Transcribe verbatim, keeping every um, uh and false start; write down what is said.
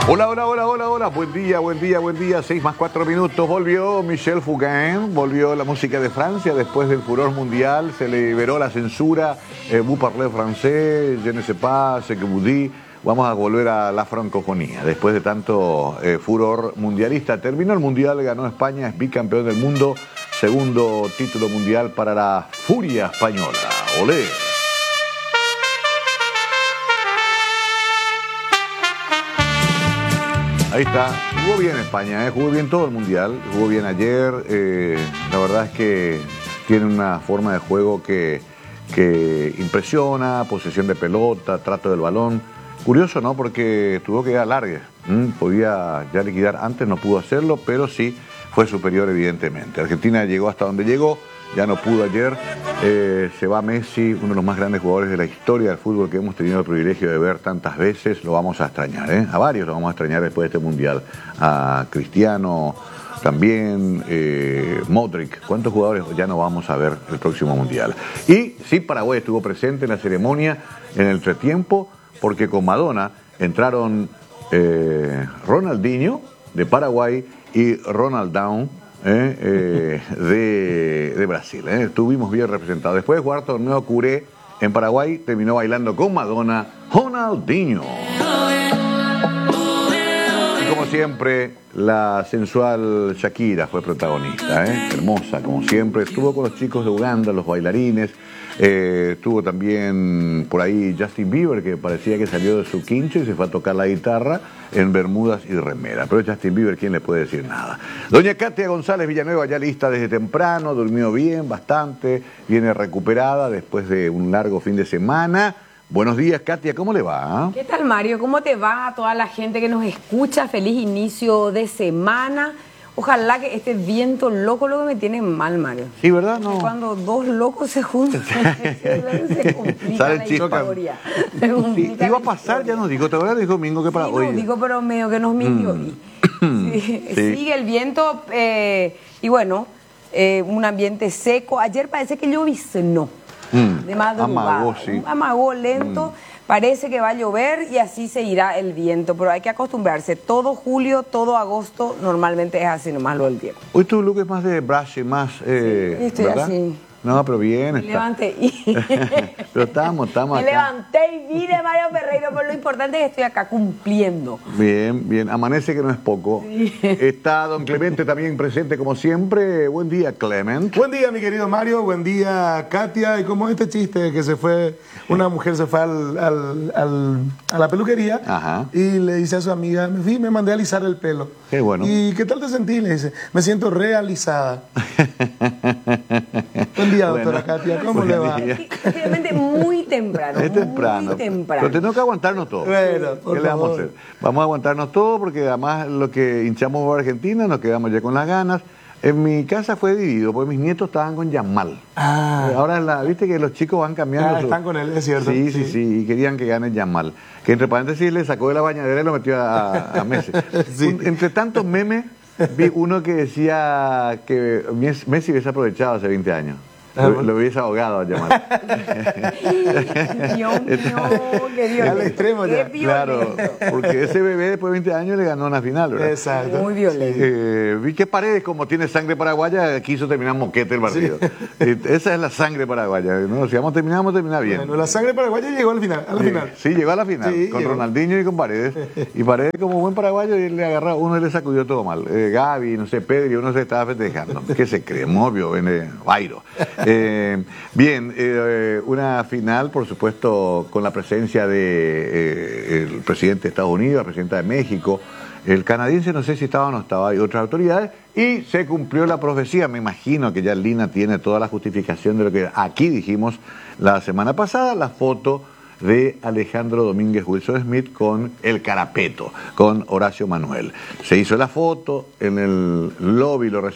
Hola, hola, hola, hola, hola. Buen día, buen día, buen día. Seis más cuatro minutos. Volvió Michel Fugain, volvió la música de Francia después del furor mundial. Se le liberó la censura. Eh, vous parlez français, je ne sais pas, ce que vous dites. Vamos a volver a la francofonía. Después de tanto eh, furor mundialista. Terminó el mundial, ganó España, es bicampeón del mundo. Segundo título mundial para la furia española. Olé. Ahí está, jugó bien España, ¿eh? Jugó bien todo el Mundial, jugó bien ayer, eh, la verdad es que tiene una forma de juego que, que impresiona, posesión de pelota, trato del balón. Curioso, ¿no? Porque tuvo que ir a largue, ¿Mm? podía ya liquidar antes, no pudo hacerlo, pero sí fue superior evidentemente. Argentina llegó hasta donde llegó, ya no pudo ayer, eh, se va Messi, uno de los más grandes jugadores de la historia del fútbol que hemos tenido el privilegio de ver tantas veces, lo vamos a extrañar, ¿eh? A varios lo vamos a extrañar después de este Mundial, a Cristiano también, eh, Modric, ¿cuántos jugadores ya no vamos a ver el próximo Mundial? Y sí, Paraguay estuvo presente en la ceremonia, en el entretiempo, porque con Maradona entraron eh, Ronaldinho de Paraguay y Ronaldão Eh, eh, de, de Brasil. Eh. Estuvimos bien representados. Después de jugar torneo Curé en Paraguay, terminó bailando con Madonna Ronaldinho. Y como siempre, la sensual Shakira fue protagonista, eh. hermosa como siempre. Estuvo con los chicos de Uganda, los bailarines. Eh, estuvo también por ahí Justin Bieber, que parecía que salió de su quincho y se fue a tocar la guitarra en bermudas y remera. Pero Justin Bieber, ¿quién le puede decir nada? Doña Katia González Villanueva, ya lista desde temprano, durmió bien, bastante, viene recuperada después de un largo fin de semana. Buenos días, Katia, ¿cómo le va? ¿Qué tal, Mario? ¿Cómo te va a toda la gente que nos escucha? Feliz inicio de semana. Ojalá que este viento loco lo que me tiene mal, Mario. Sí, ¿verdad? No. Cuando dos locos se juntan, se complica la historia. Se complica sí, iba a pasar, ya nos dijo, ¿te acuerdas? Dijo Mingo que para sí, hoy. No, dijo, pero medio que nos mintió. Mm. Sí, sí. Sigue el viento eh, y bueno, eh, un ambiente seco. Ayer parece que lloviznó. Mm. De madrugada. Amagó, sí. Amagó lento. Mm. Parece que va a llover y así se irá el viento, pero hay que acostumbrarse. Todo julio, todo agosto, normalmente es así nomás lo del tiempo. Hoy tu look es más de brush y más, eh, sí, estoy ¿verdad? así. No, pero bien. Me está. levanté y... pero estamos, estamos Me acá. levanté y vine, Mario Ferreiro, pero lo importante es que estoy acá cumpliendo. Bien, bien. Amanece que no es poco. Sí. Está don Clemente también presente como siempre. Buen día, Clement. Buen día, mi querido Mario. Buen día, Katia. Y como este chiste que se fue, una mujer se fue al, al, al, a la peluquería. Ajá. Y le dice a su amiga, me fui, me mandé a alisar el pelo. Qué bueno. ¿Y qué tal te sentí? Le dice, me siento realizada. Buen día, doctora bueno, Katia, ¿cómo le va? Realmente muy temprano. Es temprano. Muy temprano. Pero tenemos que aguantarnos todo. Bueno, por ¿Qué le vamos favor. a hacer? Vamos a aguantarnos todo porque además lo que hinchamos por Argentina nos quedamos ya con las ganas. En mi casa fue dividido, porque mis nietos estaban con Yamal. Ah. Ahora, la, viste que los chicos van cambiando. Ah, su... están con él, es cierto. Sí, sí, sí, sí, y querían que gane Yamal. Que entre paréntesis le sacó de la bañadera y lo metió a, a Messi. Sí. Un, entre tantos memes, vi uno que decía que Messi hubiese aprovechado hace veinte años. Lo, lo hubiese ahogado a llamar. Dios mío, qué violento. Al extremo ya. Claro, porque ese bebé después de veinte años le ganó una final, ¿verdad? Exacto. Muy violento. Eh, vi que Paredes, como tiene sangre paraguaya, quiso terminar moquete el partido. Sí. Eh, esa es la sangre paraguaya, ¿no? Si vamos a terminar, vamos a terminar bien. Bueno, la sangre paraguaya llegó al final. A la sí, final. sí, llegó a la final, sí, con llegó. Ronaldinho y con Paredes. Y Paredes, como buen paraguayo, y le agarró, uno le sacudió todo mal. Eh, Gaby, no sé, Pedri, uno se estaba festejando. ¿Qué se cree? Obvio, viene Bairo. Eh, Bien, eh, una final, por supuesto, con la presencia de eh, el presidente de Estados Unidos, la presidenta de México, el canadiense, no sé si estaba o no estaba, y otras autoridades, y se cumplió la profecía. Me imagino que ya Lina tiene toda la justificación de lo que aquí dijimos la semana pasada, la foto de Alejandro Domínguez Wilson Smith con el Carapeto, con Horacio Manuel. Se hizo la foto en el lobby, lo